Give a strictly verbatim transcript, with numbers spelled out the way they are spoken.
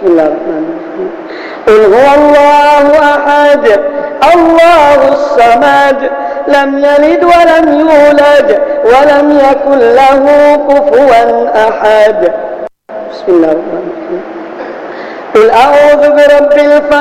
بسم الله الرحمن الرحيم. قل هو الله أحد الله الصمد لم يلد ولم يولد ولم يكن له كفوا أحد. بسم الله الرحمن الرحيم. قل أعوذ برب الفلق